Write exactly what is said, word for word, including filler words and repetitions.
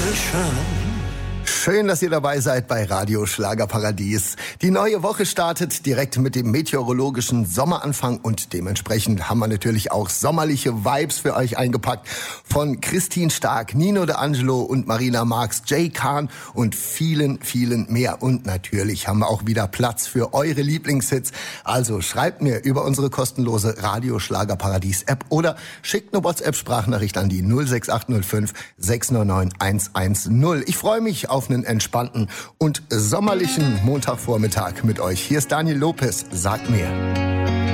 schön. Schön, dass ihr dabei seid bei Radio Schlagerparadies. Die neue Woche startet direkt mit dem meteorologischen Sommeranfang und dementsprechend haben wir natürlich auch sommerliche Vibes für euch eingepackt. Von Christine Stark, Nino D'Angelo und Marina Marx, Jay Khan und vielen, vielen mehr. Und natürlich haben wir auch wieder Platz für eure Lieblingshits. Also schreibt mir über unsere kostenlose Radio Schlagerparadies App oder schickt eine WhatsApp-Sprachnachricht an die null sechs acht null fünf sechs neun neun eins eins null. Ich freue mich auf einen entspannten und sommerlichen Montagvormittag mit euch. Hier ist Daniel Lopez, sagt mir.